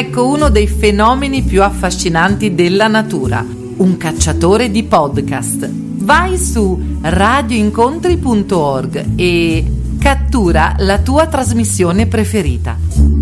Ecco uno dei fenomeni più affascinanti della natura, un cacciatore di podcast. Vai su radioincontri.org e cattura la tua trasmissione preferita.